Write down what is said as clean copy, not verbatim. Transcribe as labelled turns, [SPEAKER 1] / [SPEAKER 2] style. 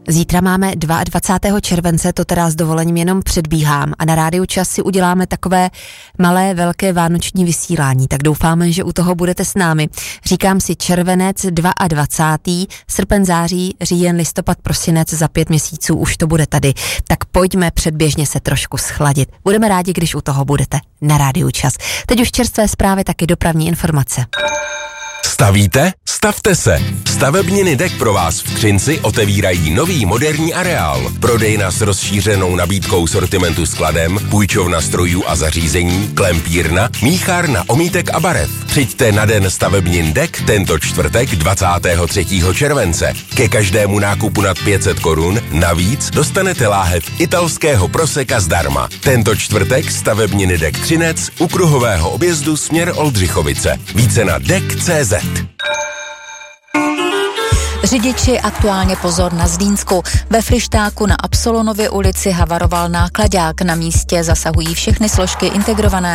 [SPEAKER 1] Zítra máme 22. července, to teda s dovolením jenom předbíhám a na Rádiu Čas si uděláme takové malé, velké vánoční vysílání, tak doufáme, že u toho budete s námi. Říkám si červenec 22. srpen, září, říjen, listopad, prosinec, za 5 měsíců už to bude tady. Tak pojďme předběžně se trošku schladit. Budeme rádi, když u toho budete na Rádiu Čas. Teď už čerstvé zprávy, taky dopravní informace.
[SPEAKER 2] Stavíte? Stavte se! Stavebniny DEK pro vás v Třinci otevírají nový moderní areál. Prodejna s rozšířenou nabídkou sortimentu skladem, půjčovna strojů a zařízení, klempírna, míchárna omítek a barev. Přijďte na den stavebnin DEK tento čtvrtek 23. července. Ke každému nákupu nad 500 korun navíc dostanete láhev italského proseka zdarma. Tento čtvrtek stavebniny DEK Třinec u kruhového objezdu směr Oldřichovice. Více na DEK.cz.
[SPEAKER 3] Řidiči, aktuálně pozor na Zlínsku. Ve Fryštáku na Absolonově ulici havaroval náklaďák. Na místě zasahují všechny složky integrované